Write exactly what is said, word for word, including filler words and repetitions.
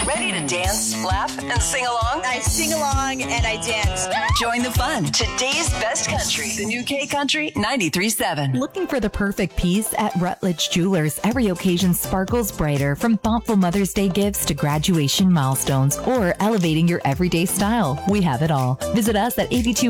Ready to dance, laugh, and sing along? I sing along and I dance. Join the fun. Today's best country. The new K Country ninety-three point seven. Looking for the perfect piece at Rutledge Jewelers? Every occasion sparkles brighter, from thoughtful Mother's Day gifts to graduation milestones or elevating your everyday style. We have it all. Visit us at eighty-two